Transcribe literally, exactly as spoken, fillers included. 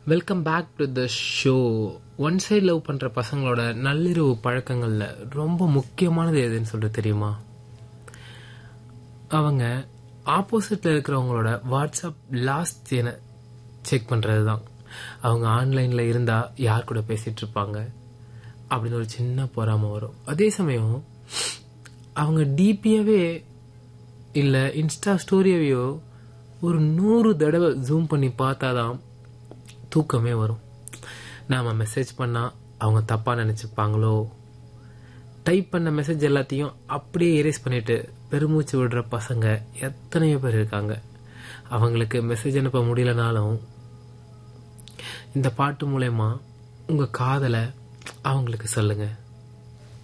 Welcome back to the show. One side love பண்ணுற பசங்களோட நள்ளிரவு பழக்கங்களில் ரொம்ப முக்கியமானது எதுன்னு சொல்லிட்டு தெரியுமா? அவங்க ஆப்போசிட்டில் இருக்கிறவங்களோட வாட்ஸ்அப் லாஸ்ட் என செக் பண்ணுறது தான். அவங்க ஆன்லைனில் இருந்தால் யார் கூட பேசிகிட்டு இருப்பாங்க அப்படின்னு ஒரு சின்ன பொறாமை வரும். அதே சமயம் அவங்க டிபியாவே இல்லை இன்ஸ்டா ஸ்டோரியவையோ ஒரு நூறு தடவை ஜூம் பண்ணி பார்த்தாதான் தூக்கமே வரும். நாம் மெசேஜ் பண்ணால் அவங்க தப்பாக நினச்சிப்பாங்களோ, டைப் பண்ண மெசேஜ் எல்லாத்தையும் அப்படியே எரேஸ் பண்ணிட்டு பெருமூச்சு விடுற பசங்க எத்தனையோ பேர் இருக்காங்க. அவங்களுக்கு மெசேஜ் அனுப்ப முடியலனாலும் இந்த பாட்டு மூலமா உங்கள் காதலை அவங்களுக்கு சொல்லுங்கள்.